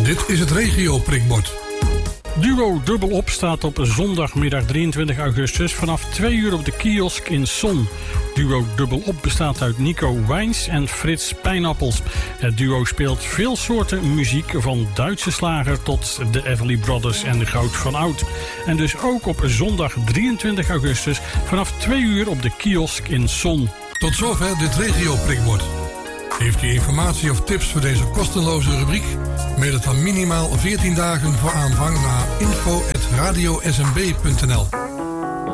Dit is het regio prikbord. Duo Dubbelop staat op zondagmiddag 23 augustus vanaf 2 uur op de kiosk in Son. Duo Dubbelop bestaat uit Nico Wijns en Frits Pijnappels. Het duo speelt veel soorten muziek, van Duitse slager tot de Everly Brothers en de Goud van Oud. En dus ook op zondag 23 augustus vanaf 2 uur op de kiosk in Son. Tot zover dit regio prikbord. Heeft u informatie of tips voor deze kostenloze rubriek? Mail het dan minimaal 14 dagen voor aanvang naar info@radiosmb.nl.